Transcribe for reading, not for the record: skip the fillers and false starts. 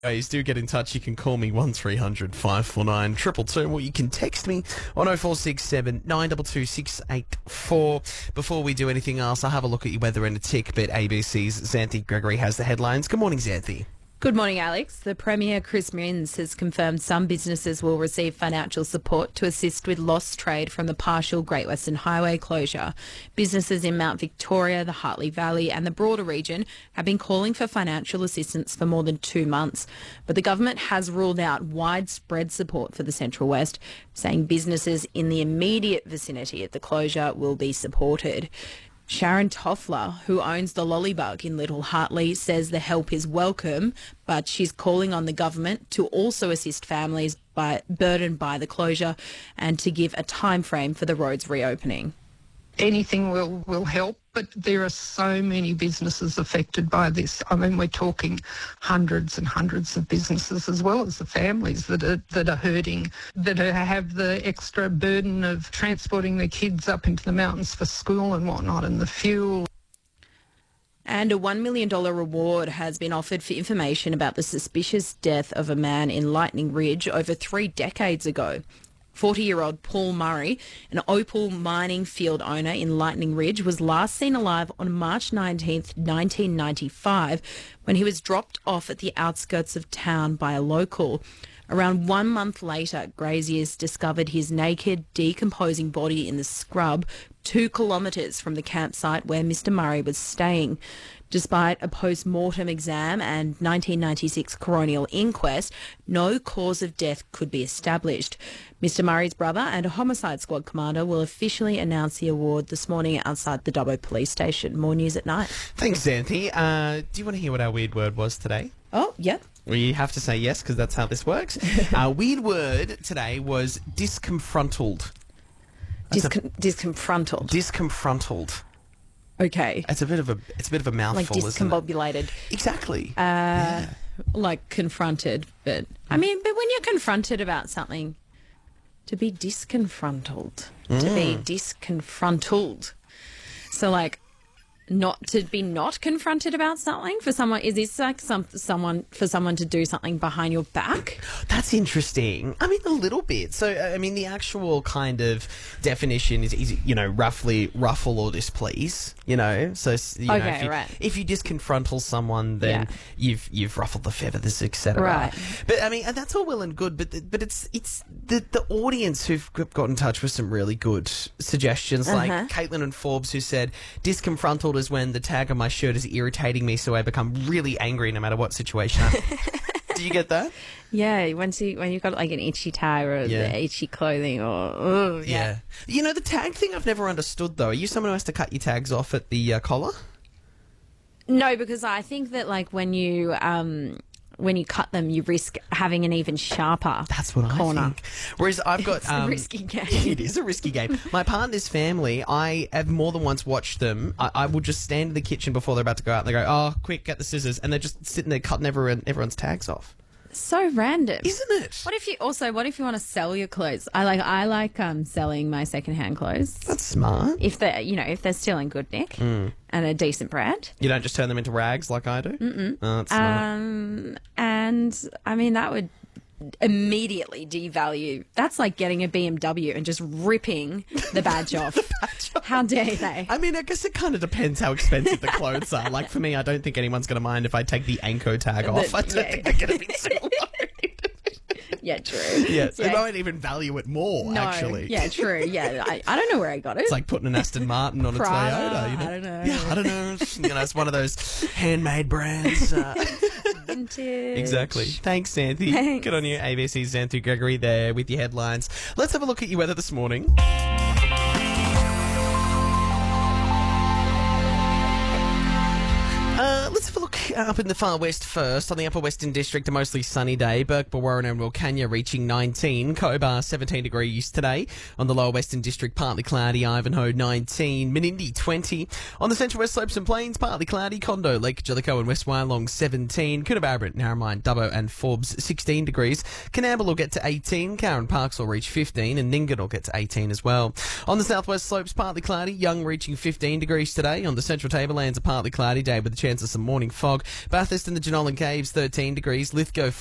Guys, do get in touch. You can call me 1300 549 222, or you can text me on 0467 922 684. Before we do anything else, I'll have a look at your weather in a tick, but ABC's Xanthi Gregory has the headlines. Good morning, Xanthi. Good morning, Alex. The Premier, Chris Minns, has confirmed some businesses will receive financial support to assist with lost trade from the partial Great Western Highway closure. Businesses in Mount Victoria, the Hartley Valley and the broader region have been calling for financial assistance for more than 2 months. But the government has ruled out widespread support for the Central West, saying businesses in the immediate vicinity of the closure will be supported. Sharon Toffler, who owns the Lollybug in Little Hartley, says the help is welcome, but she's calling on the government to also assist families burdened by the closure and to give a time frame for the road's reopening. Anything will help, but there are so many businesses affected by this. I mean, we're talking hundreds and hundreds of businesses, as well as the families that are hurting, that have the extra burden of transporting their kids up into the mountains for school and whatnot, and the fuel. And a $1 million reward has been offered for information about the suspicious death of a man in Lightning Ridge over 3 decades ago. 40-year-old Paul Murray, an opal mining field owner in Lightning Ridge, was last seen alive on March 19th, 1995, when he was dropped off at the outskirts of town by a local. Around 1 month later, graziers discovered his naked, decomposing body in the scrub 2 kilometres from the campsite where Mr. Murray was staying. Despite a post-mortem exam and 1996 coronial inquest, no cause of death could be established. Mr. Murray's brother and a homicide squad commander will officially announce the award this morning outside the Dubbo Police Station. More news at 9. Thanks, Xanthi. Do you want to hear what our weird word was today? Oh, yeah. Well, you have to say yes, because that's how this works. Our weird word today was disconfrontled. Disconfrontled. Disconfrontled. Okay. It's a bit of a mouthful, like discombobulated. Exactly. Like confronted, but I mean, but when you're confronted about something, to be disconfronted, to be disconfronted. So like, not to be not confronted about something for someone. Is this like someone to do something behind your back? That's interesting. I mean, a little bit. So, I mean, the actual kind of definition is roughly ruffle or displease. So if you disconfrontal someone, then you've ruffled the feathers, etc. Right. But I mean, and that's all well and good. But it's the audience who've got in touch with some really good suggestions, like Caitlin and Forbes, who said disconfrontled is when the tag on my shirt is irritating me, so I become really angry no matter what situation I'm in. Do you get that? Yeah, when you've got like an itchy tag or the itchy clothing or... Yeah. The tag thing I've never understood, though. Are you someone who has to cut your tags off at the collar? No, because I think that like when you cut them, you risk having an even sharper That's what corner. I think. Whereas I've got... It's a risky game. It is a risky game. My partner's family, I have more than once watched them. I will just stand in the kitchen before they're about to go out and they go, oh, quick, get the scissors. And they're just sitting there cutting everyone's tags off. So random, isn't it? What if you want to sell your clothes? I like selling my secondhand clothes. That's smart. If they're still in good nick and a decent brand. You don't just turn them into rags like I do. Oh, that's smart. And I mean that would immediately devalue. That's like getting a BMW and just ripping the badge off. How dare they? I mean, I guess it kind of depends how expensive the clothes are. Like, for me, I don't think anyone's going to mind if I take the Anko tag off. I don't think they're going to be too worried. Yeah, true. Yeah, they might even value it more, actually. Yeah, true. Yeah, I don't know where I got it. It's like putting an Aston Martin on Prada, a Toyota. I don't know. Yeah, I don't know. It's one of those handmade brands. Vintage. Exactly. Thanks, Xanthi. Thanks. Good on you, ABC's Xanthi Gregory there with your headlines. Let's have a look at your weather this morning. Let's have a look up in the far west first. On the upper western district, a mostly sunny day. Burke, Warren and Wilcannia reaching 19. Cobar, 17 degrees today. On the lower western district, partly cloudy. Ivanhoe, 19. Menindee, 20. On the central west slopes and plains, partly cloudy. Condo, Lake Jellicoe and West Wyalong, 17. Coonabarabran, Narromine, Dubbo and Forbes, 16 degrees. Coonamble will get to 18. Karen Parks will reach 15. And Nyngan will get to 18 as well. On the southwest slopes, partly cloudy. Young reaching 15 degrees today. On the central tablelands, a partly cloudy day with a chance of some morning fog. Bathurst and the Jenolan Caves 13 degrees, Lithgow